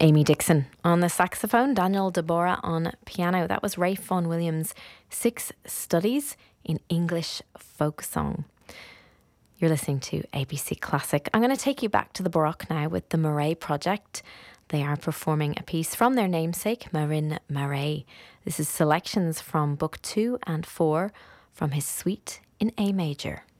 Amy Dixon on the saxophone, Daniel Deborah on piano. That was Ray Vaughan Williams' 6 Studies in English Folk Song. You're listening to ABC Classic. I'm going to take you back to the Baroque now with the Murray Project. They are performing a piece from their namesake, Marin Murray. This is selections from Book 2 and 4 from his suite in A major.